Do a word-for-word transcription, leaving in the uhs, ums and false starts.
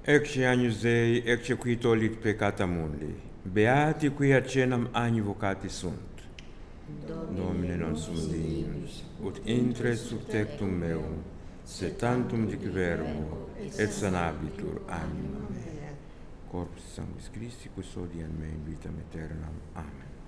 Ecce agnus Dei, ecce qui tollit peccata mundi. Beati qui acenam agni vocati sunt. Domine non sum dignus, ut intres sub tectum meum, se tantum dic verbo, et sanabitur anima mea. Corpus sanguis Christi, custodian me in vitam aeternam. Amen.